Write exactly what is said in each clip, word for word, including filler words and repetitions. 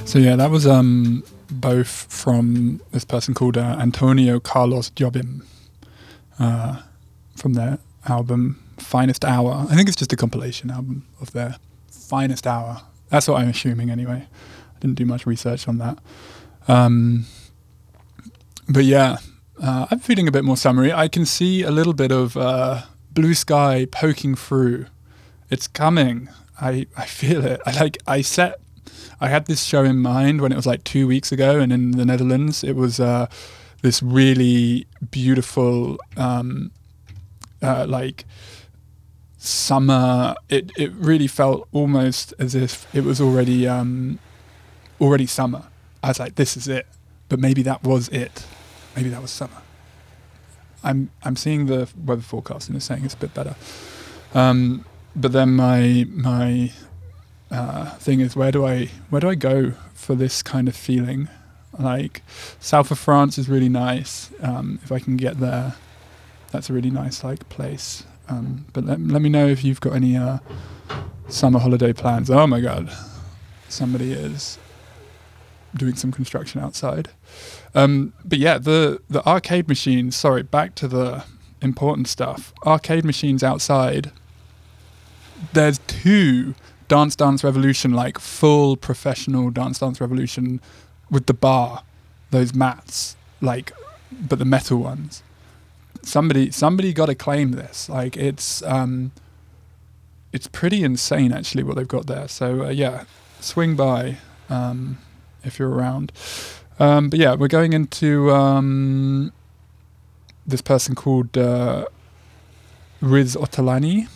So yeah, that was um, both from this person called uh, Antonio Carlos Jobim uh, from their album Finest Hour. I think it's just a compilation album of their Finest Hour. That's what I'm assuming anyway. I didn't do much research on that. Um, but yeah, uh, I'm feeling a bit more summery. I can see a little bit of uh, blue sky poking through. It's coming. I, I feel it. I like. I set. I had this show in mind when it was like two weeks ago, and in the Netherlands, it was uh, this really beautiful, um, uh, like summer. It it really felt almost as if it was already um, already summer. I was like, this is it. But maybe that was it. Maybe that was summer. I'm I'm seeing the weather forecast and it's saying it's a bit better. Um, but then my my uh, thing is, where do I where do I go for this kind of feeling? Like, south of France is really nice. Um, if I can get there, that's a really nice like place. Um, but let let me know if you've got any uh, summer holiday plans. Oh my God, somebody is doing some construction outside. Um, but yeah, the, the arcade machines, sorry, back to the important stuff. Arcade machines outside, there's two Dance Dance Revolution, like full professional Dance Dance Revolution with the bar, those mats, like, but the metal ones. Somebody somebody got to claim this. Like, it's um, it's pretty insane, actually, what they've got there. So, uh, yeah, swing by. Um, if you're around. Um, but yeah, we're going into um, this person called uh, Riz Ottolani,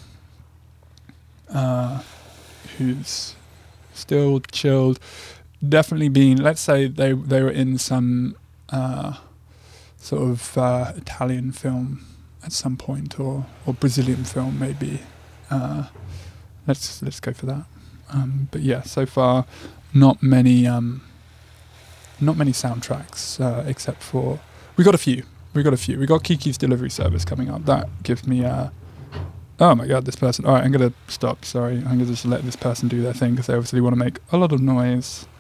uh, who's still chilled. Definitely been, let's say they they were in some uh, sort of uh, Italian film at some point, or, or Brazilian film maybe. Uh, let's let's go for that. Um, but yeah, so far, not many... Um, Not many soundtracks, uh, except for... We got a few. We got a few. We got Kiki's Delivery Service coming up. That gives me... Uh, oh my God, this person... All right, I'm going to stop. Sorry. I'm going to just let this person do their thing because they obviously want to make a lot of noise.